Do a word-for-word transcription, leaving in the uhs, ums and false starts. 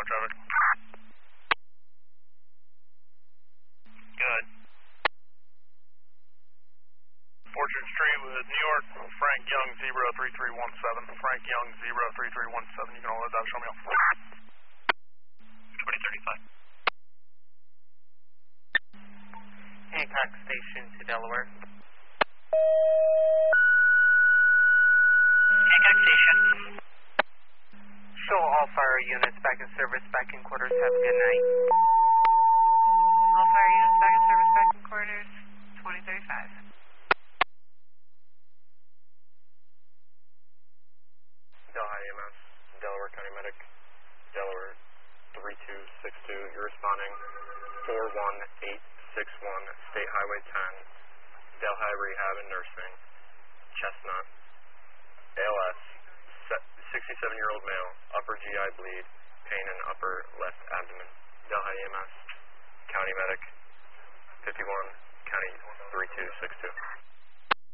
northbound traffic. Good. Fortune Street with New York, Frank Young, zero three three one seven. Frank Young, zero three three one seven. You can hold that, show me off. twenty thirty-five. Hancock Station to Delaware. Hancock Station. Show all fire units back in service, back in quarters. Have a good night. All fire units back in service, back in quarters. twenty thirty-five. Delhi E M S, Delaware County Medic, Delaware three two six two. You're responding four one eight six one, State Highway ten, Delhi Rehab and Nursing, Chestnut, A L S, sixty-seven-year-old male, upper G I bleed, pain in upper left abdomen. Delhi E M S, County Medic, fifty-one, County three two six two.